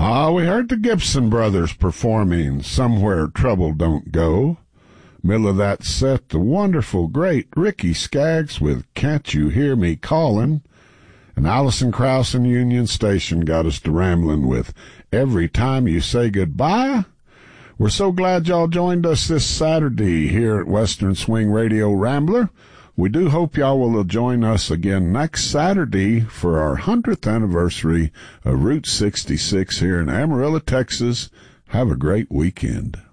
We heard the Gibson brothers performing Somewhere Trouble Don't Go. Middle of that set, the wonderful, great Ricky Skaggs with Can't You Hear Me Calling. And Alison Krauss and Union Station got us to rambling with Every Time You Say Goodbye. We're so glad y'all joined us this Saturday here at Western Swing Radio Rambler. We do hope y'all will join us again next Saturday for our 100th anniversary of Route 66 here in Amarillo, Texas. Have a great weekend.